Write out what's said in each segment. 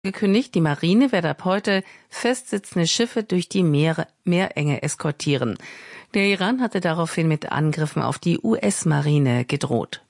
Gekündigt, die Marine werde ab heute festsitzende Schiffe durch die Meerenge eskortieren. Der Iran hatte daraufhin mit Angriffen auf die US-Marine gedroht.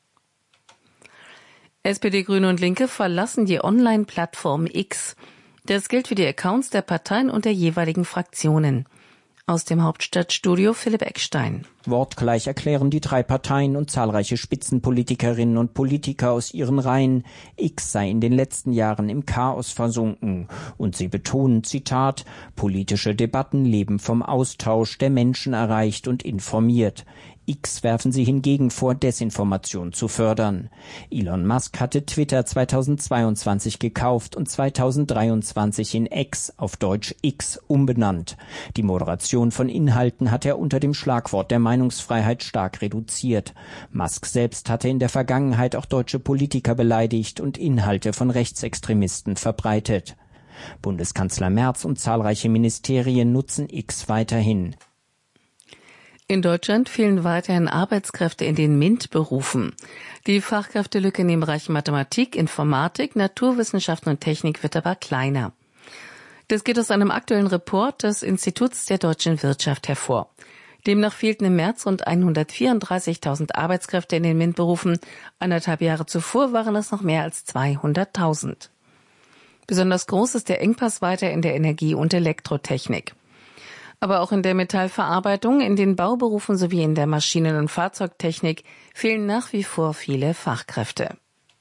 SPD, Grüne und Linke verlassen die Online-Plattform X. Das gilt für die Accounts der Parteien und der jeweiligen Fraktionen. Aus dem Hauptstadtstudio Philipp Eckstein. Wortgleich erklären die drei Parteien und zahlreiche Spitzenpolitikerinnen und Politiker aus ihren Reihen, X sei in den letzten Jahren im Chaos versunken. Und sie betonen, Zitat, politische Debatten leben vom Austausch, der Menschen erreicht und informiert. X werfen sie hingegen vor, Desinformation zu fördern. Elon Musk hatte Twitter 2022 gekauft und 2023 in X, auf Deutsch X, umbenannt. Die Moderation von Inhalten hat er unter dem Schlagwort der Meinungsfreiheit stark reduziert. Musk selbst hatte in der Vergangenheit auch deutsche Politiker beleidigt und Inhalte von Rechtsextremisten verbreitet. Bundeskanzler Merz und zahlreiche Ministerien nutzen X weiterhin. In Deutschland fehlen weiterhin Arbeitskräfte in den MINT-Berufen. Die Fachkräftelücke in den Bereichen Mathematik, Informatik, Naturwissenschaften und Technik wird aber kleiner. Das geht aus einem aktuellen Report des Instituts der deutschen Wirtschaft hervor. Demnach fehlten im März rund 134.000 Arbeitskräfte in den MINT-Berufen. 1,5 Jahre zuvor waren es noch mehr als 200.000. Besonders groß ist der Engpass weiter in der Energie- und Elektrotechnik. Aber auch in der Metallverarbeitung, in den Bauberufen sowie in der Maschinen- und Fahrzeugtechnik fehlen nach wie vor viele Fachkräfte.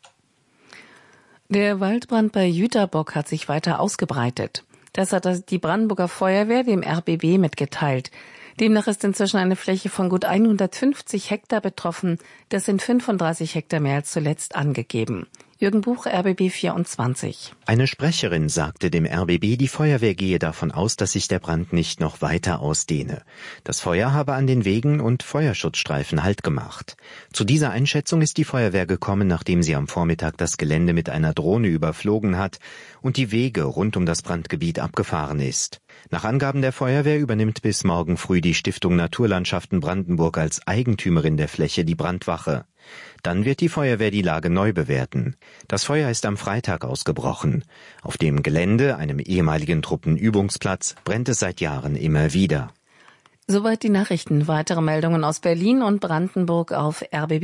Der Waldbrand bei Jüterbock hat sich weiter ausgebreitet. Das hat die Brandenburger Feuerwehr dem RBB mitgeteilt. Demnach ist inzwischen eine Fläche von gut 150 Hektar betroffen. Das sind 35 Hektar mehr als zuletzt angegeben. Jürgen Buch, RBB 24. Eine Sprecherin sagte dem RBB, die Feuerwehr gehe davon aus, dass sich der Brand nicht noch weiter ausdehne. Das Feuer habe an den Wegen und Feuerschutzstreifen Halt gemacht. Zu dieser Einschätzung ist die Feuerwehr gekommen, nachdem sie am Vormittag das Gelände mit einer Drohne überflogen hat und die Wege rund um das Brandgebiet abgefahren ist. Nach Angaben der Feuerwehr übernimmt bis morgen früh die Stiftung Naturlandschaften Brandenburg als Eigentümerin der Fläche die Brandwache. Dann wird die Feuerwehr die Lage neu bewerten. Das Feuer ist am Freitag ausgebrochen. Auf dem Gelände, einem ehemaligen Truppenübungsplatz, brennt es seit Jahren immer wieder. Soweit die Nachrichten. Weitere Meldungen aus Berlin und Brandenburg auf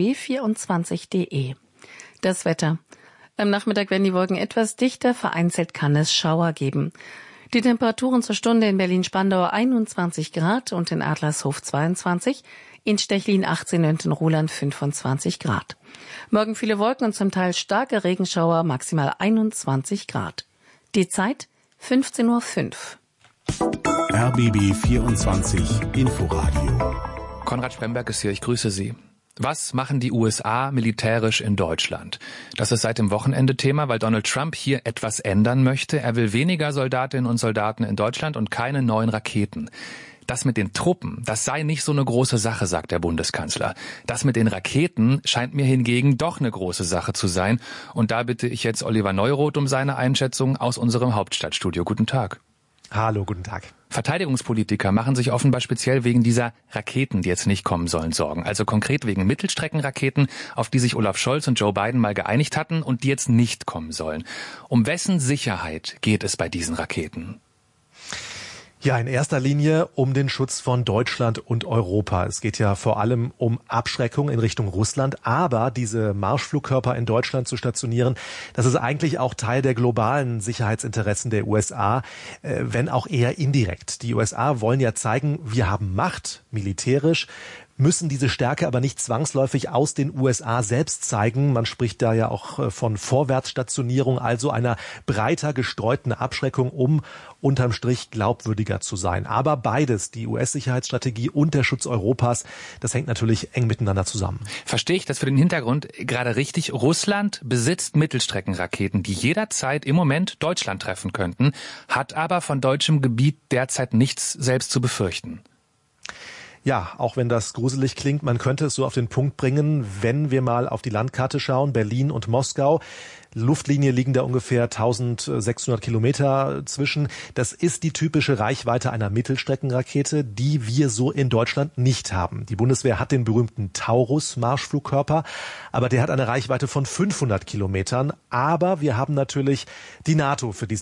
rbb24.de. Das Wetter. Am Nachmittag werden die Wolken etwas dichter, vereinzelt kann es Schauer geben. Die Temperaturen zur Stunde in Berlin-Spandau 21 Grad und in Adlershof 22, in Stechlin 18 und in Ruhland 25 Grad. Morgen viele Wolken und zum Teil starke Regenschauer, maximal 21 Grad. Die Zeit 15:05 Uhr. RBB 24 Inforadio. Konrad Spremberg ist hier, ich grüße Sie. Was machen die USA militärisch in Deutschland? Das ist seit dem Wochenende Thema, weil Donald Trump hier etwas ändern möchte. Er will weniger Soldatinnen und Soldaten in Deutschland und keine neuen Raketen. Das mit den Truppen, das sei nicht so eine große Sache, sagt der Bundeskanzler. Das mit den Raketen scheint mir hingegen doch eine große Sache zu sein. Und da bitte ich jetzt Oliver Neuroth um seine Einschätzung aus unserem Hauptstadtstudio. Guten Tag. Hallo, guten Tag. Verteidigungspolitiker machen sich offenbar speziell wegen dieser Raketen, die jetzt nicht kommen sollen, Sorgen. Also konkret wegen Mittelstreckenraketen, auf die sich Olaf Scholz und Joe Biden mal geeinigt hatten und die jetzt nicht kommen sollen. Um wessen Sicherheit geht es bei diesen Raketen? Ja, in erster Linie um den Schutz von Deutschland und Europa. Es geht ja vor allem um Abschreckung in Richtung Russland. Aber diese Marschflugkörper in Deutschland zu stationieren, das ist eigentlich auch Teil der globalen Sicherheitsinteressen der USA, wenn auch eher indirekt. Die USA wollen ja zeigen, wir haben Macht, militärisch, müssen diese Stärke aber nicht zwangsläufig aus den USA selbst zeigen. Man spricht da ja auch von Vorwärtsstationierung, also einer breiter gestreuten Abschreckung, um unterm Strich glaubwürdiger zu sein. Aber beides, die US-Sicherheitsstrategie und der Schutz Europas, das hängt natürlich eng miteinander zusammen. Verstehe ich das für den Hintergrund gerade richtig? Russland besitzt Mittelstreckenraketen, die jederzeit im Moment Deutschland treffen könnten, hat aber von deutschem Gebiet derzeit nichts selbst zu befürchten. Ja, auch wenn das gruselig klingt, man könnte es so auf den Punkt bringen, wenn wir mal auf die Landkarte schauen, Berlin und Moskau. Luftlinie liegen da ungefähr 1600 Kilometer zwischen. Das ist die typische Reichweite einer Mittelstreckenrakete, die wir so in Deutschland nicht haben. Die Bundeswehr hat den berühmten Taurus-Marschflugkörper, aber der hat eine Reichweite von 500 Kilometern. Aber wir haben natürlich die NATO für diesen